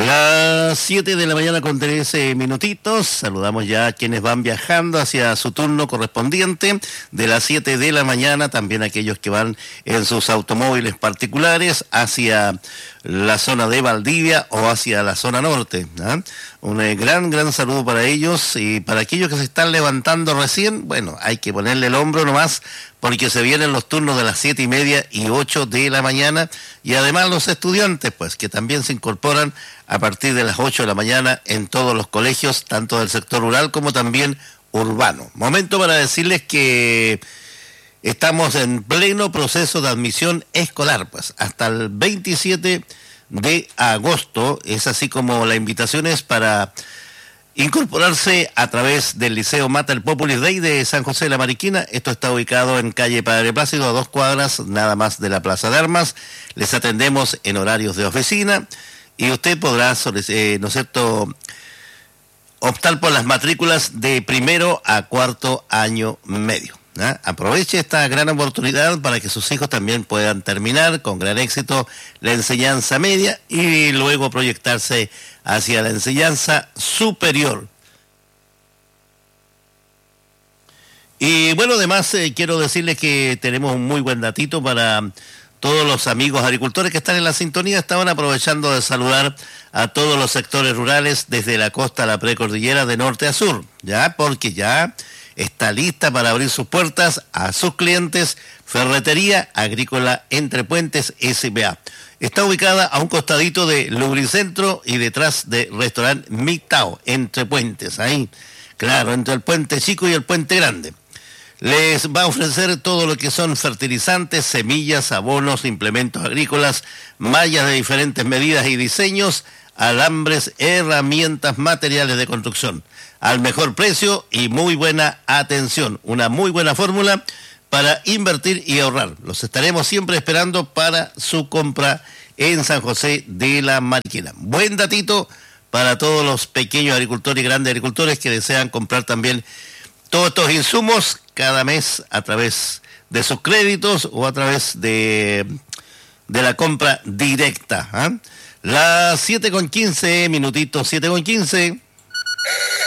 Las 7 de la mañana con 13 minutitos. Saludamos ya a quienes van viajando hacia su turno correspondiente de las 7 de la mañana. También aquellos que van en sus automóviles particulares hacia la zona de Valdivia o hacia la zona norte. Un gran saludo para ellos, y para aquellos que se están levantando recién, bueno, hay que ponerle el hombro nomás, porque se vienen los turnos de las 7:30 y 8 de la mañana, y además los estudiantes, pues, que también se incorporan a partir de las 8 de la mañana en todos los colegios, tanto del sector rural como también urbano. Momento para decirles que estamos en pleno proceso de admisión escolar, pues, hasta el 27 de agosto, es así como la invitación es para incorporarse a través del Liceo Mater Populis Dei de San José de la Mariquina. Esto está ubicado en calle Padre Plácido, a 2 cuadras nada más de la Plaza de Armas. Les atendemos en horarios de oficina y usted podrá, ¿no es cierto?, optar por las matrículas de primero a cuarto año medio. Aproveche esta gran oportunidad para que sus hijos también puedan terminar con gran éxito la enseñanza media y luego proyectarse hacia la enseñanza superior. Y bueno, además quiero decirles que tenemos un muy buen datito para todos los amigos agricultores que están en la sintonía. Estaban aprovechando de saludar a todos los sectores rurales desde la costa a la precordillera de norte a sur, ya, porque ya está lista para abrir sus puertas a sus clientes Ferretería Agrícola Entre Puentes S.p.A. Está ubicada a un costadito de Lubricentro y detrás de Restaurante Mitao, Entre Puentes, ahí, claro, entre el Puente Chico y el Puente Grande. Les va a ofrecer todo lo que son fertilizantes, semillas, abonos, implementos agrícolas, mallas de diferentes medidas y diseños, alambres, herramientas, materiales de construcción, al mejor precio y muy buena atención. Una muy buena fórmula para invertir y ahorrar. Los estaremos siempre esperando para su compra en San José de la Mariquina. Buen datito para todos los pequeños agricultores y grandes agricultores que desean comprar también todos estos insumos cada mes a través de sus créditos o a través de la compra directa. Las 7:15 minutitos, 7:15.